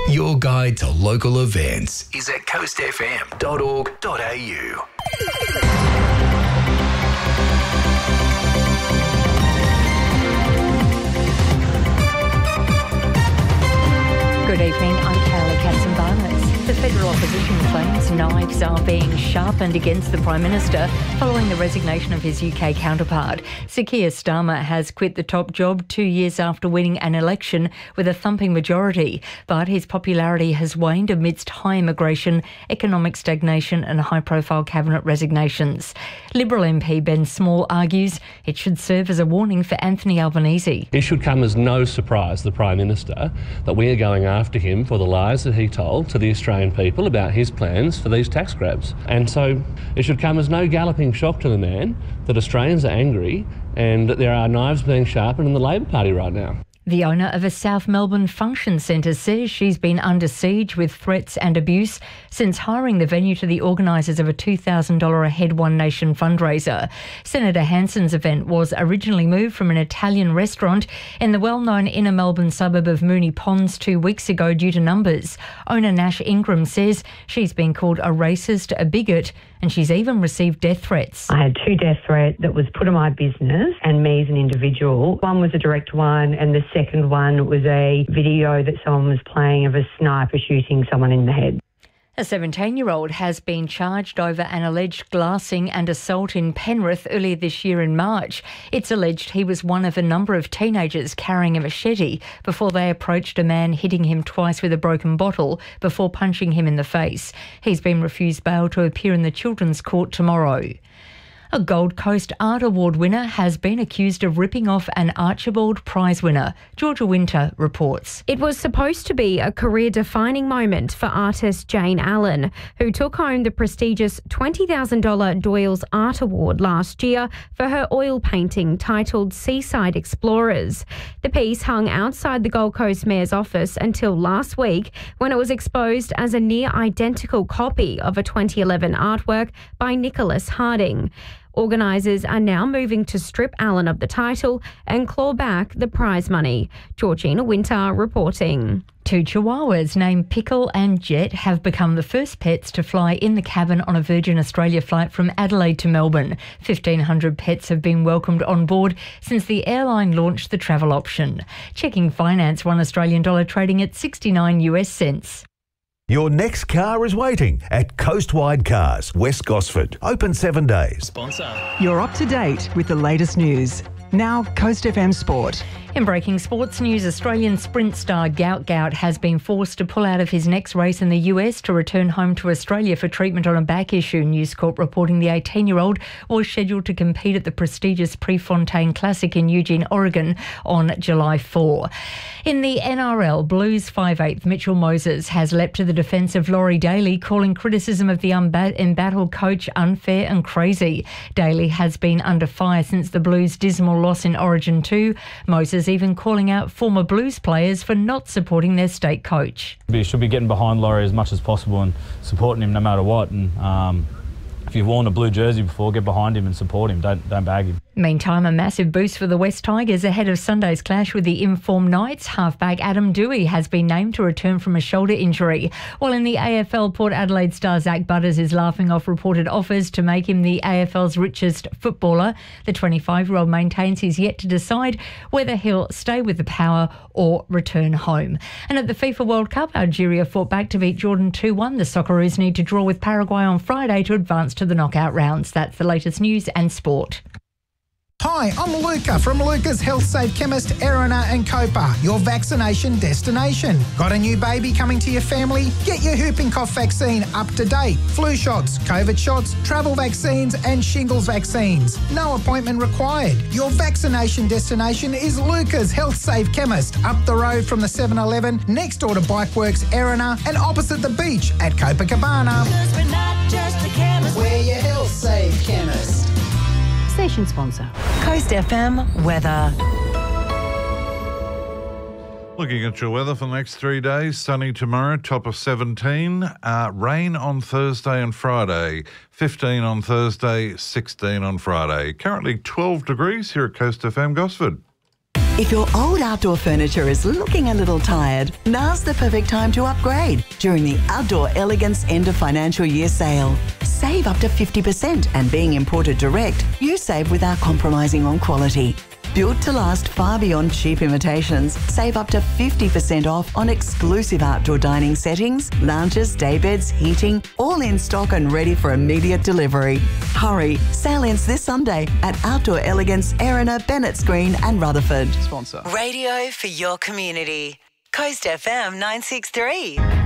Your guide to local events is at coastfm.org.au. Good evening, I'm Carly Katzenbarnes. The federal opposition claims knives are being sharpened against the Prime Minister following the resignation of his UK counterpart. Sir Keir Starmer has quit the top job 2 years after winning an election with a thumping majority, but his popularity has waned amidst high immigration, economic stagnation and high-profile cabinet resignations. Liberal MP Ben Small argues it should serve as a warning for Anthony Albanese. It should come as no surprise to the Prime Minister that we are going after him for the lies that he told to the Australian people about his plans for these tax grabs. And so it should come as no galloping shock to the man that Australians are angry and that there are knives being sharpened in the Labor Party right now. The owner of a South Melbourne function centre says she's been under siege with threats and abuse since hiring the venue to the organisers of a $2,000 a head One Nation fundraiser. Senator Hanson's event was originally moved from an Italian restaurant in the well-known inner Melbourne suburb of Moonee Ponds 2 weeks ago due to numbers. Owner Nash Ingram says she's been called a racist, a bigot, and she's even received death threats. I had 2 death threats that was put on my business and me as an individual. One was a direct one and the second one was a video that someone was playing of a sniper shooting someone in the head. A 17-year-old has been charged over an alleged glassing and assault in Penrith earlier this year in March. It's alleged he was one of a number of teenagers carrying a machete before they approached a man, hitting him twice with a broken bottle before punching him in the face. He's been refused bail to appear in the Children's Court tomorrow. A Gold Coast Art Award winner has been accused of ripping off an Archibald Prize winner. Georgia Winter reports. It was supposed to be a career-defining moment for artist Jane Allen, who took home the prestigious $20,000 Doyle's Art Award last year for her oil painting titled Seaside Explorers. The piece hung outside the Gold Coast Mayor's office until last week when it was exposed as a near-identical copy of a 2011 artwork by Nicholas Harding. Organisers are now moving to strip Allen of the title and claw back the prize money. Georgina Winter reporting. 2 chihuahuas named Pickle and Jet have become the first pets to fly in the cabin on a Virgin Australia flight from Adelaide to Melbourne. 1,500 pets have been welcomed on board since the airline launched the travel option. Checking finance, $1 Australian dollar trading at 69 US cents. Your next car is waiting at Coastwide Cars, West Gosford. Open 7 days. Sponsor. You're up to date with the latest news. Now, Coast FM Sport. In breaking sports news, Australian sprint star Gout Gout has been forced to pull out of his next race in the US to return home to Australia for treatment on a back issue. News Corp reporting the 18-year-old was scheduled to compete at the prestigious Prefontaine Classic in Eugene, Oregon on July 4. In the NRL, Blues 5'8" Mitchell Moses has leapt to the defence of Laurie Daly, calling criticism of the embattled coach unfair and crazy. Daly has been under fire since the Blues' dismal loss in Origin 2. Moses even calling out former Blues players for not supporting their state coach. You should be getting behind Laurie as much as possible and supporting him no matter what. And if you've worn a blue jersey before, get behind him and support him. Don't bag him. Meantime, a massive boost for the West Tigers ahead of Sunday's clash with the informed Knights. Halfback Adam Dewey has been named to return from a shoulder injury. While in the AFL, Port Adelaide star Zach Butters is laughing off reported offers to make him the AFL's richest footballer. The 25-year-old maintains he's yet to decide whether he'll stay with the Power or return home. And at the FIFA World Cup, Algeria fought back to beat Jordan 2-1. The Socceroos need to draw with Paraguay on Friday to advance to the knockout rounds. That's the latest news and sport. Hi, I'm Luca from Luca's Health Safe Chemist, Erina and Copa, your vaccination destination. Got a new baby coming to your family? Get your whooping cough vaccine up to date. Flu shots, COVID shots, travel vaccines and shingles vaccines. No appointment required. Your vaccination destination is Luca's Health Safe Chemist, up the road from the 7-Eleven, next door to Bikeworks, Erina and opposite the beach at Copacabana. We're not just a chemist. We're your Health Safe Chemist. Station sponsor. Coast FM weather. Looking at your weather for the next 3 days, sunny tomorrow, top of 17. Rain on Thursday and Friday, 15 on Thursday, 16 on Friday. Currently 12 degrees here at Coast FM Gosford. If your old outdoor furniture is looking a little tired, now's the perfect time to upgrade during the Outdoor Elegance End of Financial Year sale. Save up to 50%, and being imported direct, you save without compromising on quality. Built to last far beyond cheap imitations, save up to 50% off on exclusive outdoor dining settings, lounges, daybeds, heating, all in stock and ready for immediate delivery. Hurry, sale ends this Sunday at Outdoor Elegance, Erina, Bennett's Green and Rutherford. Radio for your community. Coast FM 963.